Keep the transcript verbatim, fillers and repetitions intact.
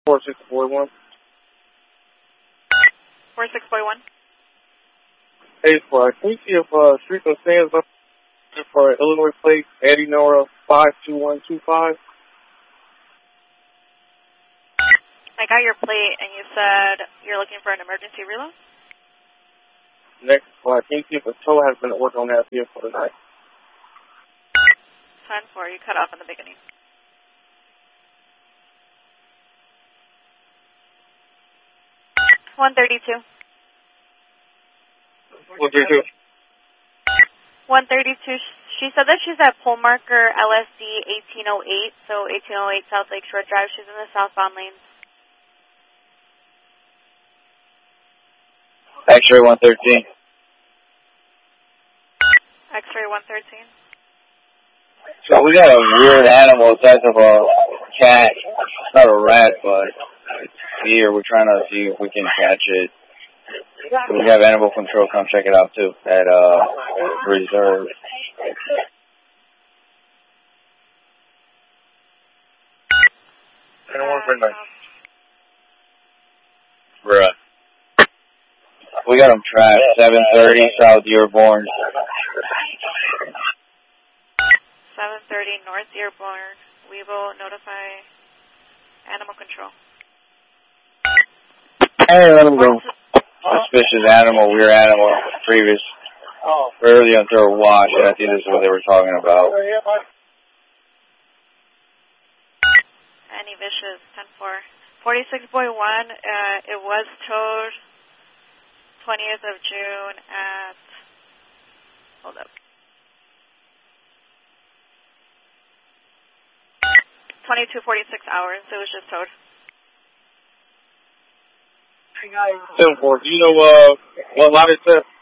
four six four one. four six four one. Hey, Fly, can you see if uh, Streets and Sands up for Illinois plate, Eddie Nora five two one two five? I got your plate, and you said you're looking for an emergency reload? Next, Fly, can you see if a tow has been ordered on that vehicle tonight? ten four, you cut off in the beginning. one thirty-two. one thirty-two. one thirty-two. She said that she's at pole marker L S D eighteen oh eight, so eighteen oh eight South Lakeshore Drive. She's in the southbound lanes. X-ray one thirteen. X-ray one thirteen. So we got a weird animal the size of a cat. It's not a rat, but it's here. We're trying to see if we can catch it. So we have animal control come check it out too at uh reserve. Anyone for night? Bruh. We got them tracked. seven thirty South Dearborn. seven thirty North Dearborn. We will notify animal control. Hey, let them go. Suspicious animal, weird animal, previous. Early on through a wash, and I think this is what they were talking about. Any vicious, ten four. forty-six point one, uh, it was towed twentieth of June at, hold up. twenty-two forty-six hours, it was just towed. ten four, do you know uh, what lot it's at?